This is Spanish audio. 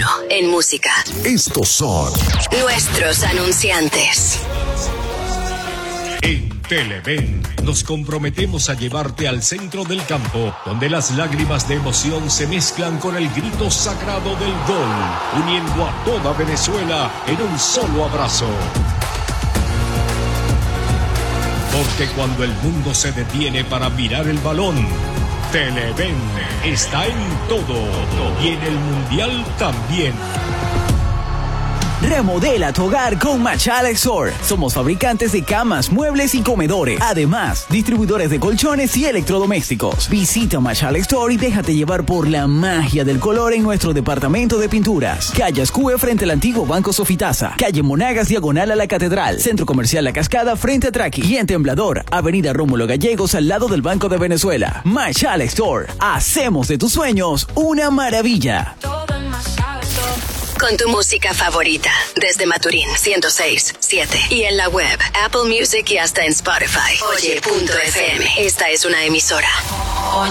uno en música. Estos son nuestros anunciantes. En Televen nos comprometemos a llevarte al centro del campo, donde las lágrimas de emoción se mezclan con el grito sagrado del gol, uniendo a toda Venezuela en un solo abrazo. Porque cuando el mundo se detiene para mirar el balón, Televen está en todo y en el Mundial también. Remodela tu hogar con Machala Store. Somos fabricantes de camas, muebles y comedores. Además, distribuidores de colchones y electrodomésticos. Visita Machala Store y déjate llevar por la magia del color en nuestro departamento de pinturas. Calle Ascue frente al antiguo Banco Sofitasa. Calle Monagas diagonal a la Catedral. Centro Comercial La Cascada frente a Traqui. Y en Temblador, Avenida Rómulo Gallegos al lado del Banco de Venezuela. Machala Store. Hacemos de tus sueños una maravilla. Con tu música favorita, desde Maturín 106.7 y en la web, Apple Music y hasta en Spotify. Oye.fm. Esta es una emisora.